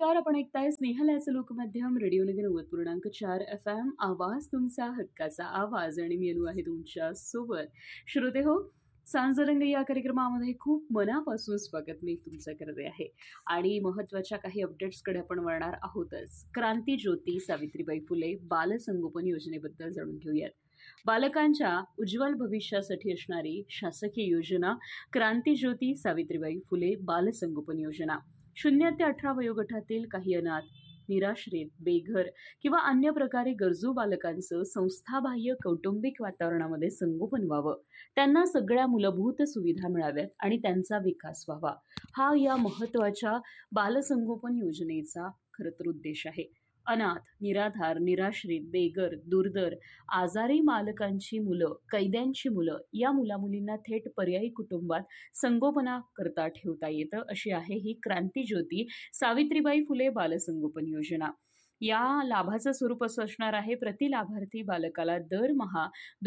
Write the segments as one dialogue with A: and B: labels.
A: नमस्कार. आपण ऐकताय स्नेहलाचं लोकमाध्यम रेडिओ नगर 90.4 FM. आवाज तुमचा हक्काचा आवाज आणि मी अनु आहे तुमच्या सोबत. श्रोते हो, सांजरंग या कार्यक्रमामध्ये खूप मनापासून स्वागत मी तुमचं करते आहे आणि महत्त्वाच्या काही अपडेट्सकडे आपण वळणार आहोतच. क्रांती ज्योती सावित्रीबाई फुले बालसंगोपन योजनेबद्दल जाणून घेऊयात. बालकांच्या उज्ज्वल भविष्यासाठी असणारी शासकीय योजना क्रांती ज्योती सावित्रीबाई फुले बालसंगोपन योजना 0 ते 18 वयोगटातील काही अनाथ, निराश्रित, बेघर किंवा अन्य प्रकारे गरजू बालकांचं संस्थाबाह्य कौटुंबिक वातावरणामध्ये संगोपन व्हावं, त्यांना सगळ्या मूलभूत सुविधा मिळाव्यात आणि त्यांचा विकास व्हावा, हा या महत्त्वाच्या बालसंगोपन योजनेचा खरं तर उद्देश आहे. अनाथ, निराधार, निराश्रित, बेघर, दुर्धर, आजारी बालकांची मुलं, कैद्यांची मुलं या मुलामुलींना थेट पर्यायी कुटुंबात संगोपना करता ठेवता येतं, अशी आहे ही क्रांती ज्योती सावित्रीबाई फुले बालसंगोपन योजना. या लाभाचं स्वरूप असं असणार आहे, प्रति लाभार्थी बालकाला दरमहा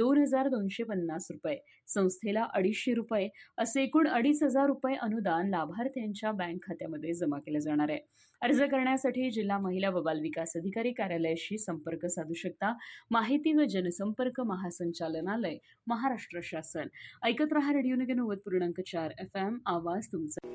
A: 2,250 रुपये, संस्थेला 250 रुपये असे एकूण 2,500 रुपये अनुदान लाभार्थ्यांच्या बँक खात्यामध्ये जमा केलं जाणार आहे. अर्ज करण्यासाठी जिल्हा महिला व बाल विकास अधिकारी कार्यालयाशी संपर्क साधू शकता. माहिती व जनसंपर्क महासंचालनालय, महाराष्ट्र शासन. ऐकत रहा रेडिओ नगर 90.4 FM. आवाज तुमचा.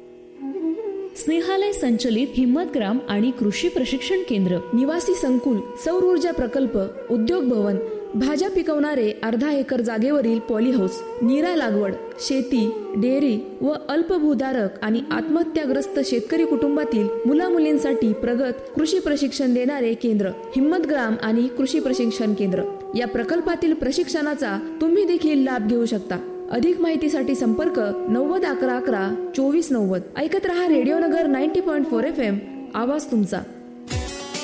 B: स्नेहालय संचलित हिम्मतग्राम आणि कृषी प्रशिक्षण केंद्र, निवासी संकुल, सौर ऊर्जा प्रकल्प, उद्योग भवन, भाज्या पिकवणारे अर्धा एकर जागेवरील पॉलीहाऊस, नीरा लागवड, शेती, डेअरी व अल्पभूधारक आणि आत्महत्याग्रस्त शेतकरी कुटुंबातील मुलामुलींसाठी प्रगत कृषी प्रशिक्षण देणारे केंद्र हिम्मतग्राम आणि कृषी प्रशिक्षण केंद्र. या प्रकल्पातील प्रशिक्षणाचा तुम्ही देखील लाभ घेऊ शकता. अधिक माहितीसाठी संपर्क 90 11 11 24 90. ऐकत रहा रेडिओ नगर 90.4 FM. आवाज तुमचा.